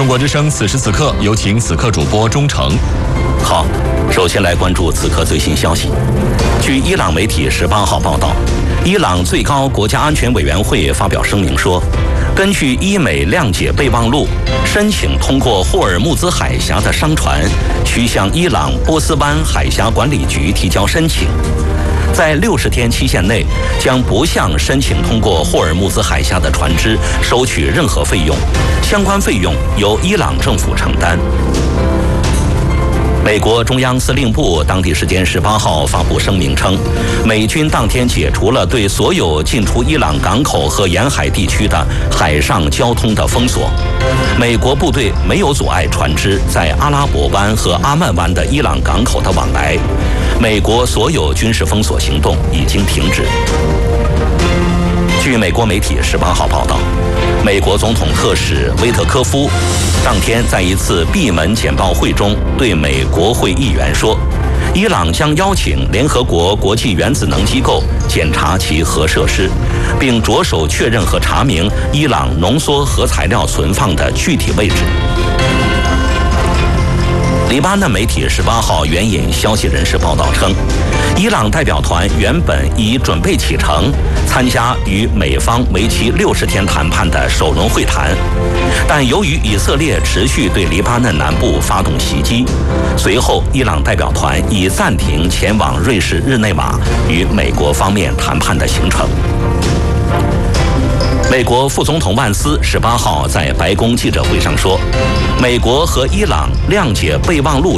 中国之声此时此刻，有请此刻主播钟诚。 好，首先来关注此刻最新消息。据伊朗媒体18号报道，伊朗最高国家安全委员会发表声明说，根据伊美谅解备忘录，申请通过霍尔木兹海峡的商船需向伊朗波斯湾海峡管理局提交申请，在60天期限内将不向申请通过霍尔木兹海峡的船只收取任何费用，相关费用由伊朗政府承担。美国中央司令部当地时间18号发布声明称，美军当天解除了对所有进出伊朗港口和沿海地区的海上交通的封锁。美国部队没有阻碍船只在阿拉伯湾和阿曼湾的伊朗港口的往来。美国所有军事封锁行动已经停止。据美国媒体18号报道，美国总统特使威特科夫当天在一次闭门简报会中对美国会议员说，伊朗将邀请联合国国际原子能机构检查其核设施，并着手确认和查明伊朗浓缩核材料存放的具体位置。黎巴嫩媒体18号援引消息人士报道称，伊朗代表团原本已准备启程参加与美方为期60天谈判的首轮会谈，但由于以色列持续对黎巴嫩南部发动袭击，随后伊朗代表团已暂停前往瑞士日内瓦与美国方面谈判的行程。美国副总统万斯18号在白宫记者会上说，美国和伊朗谅解备忘录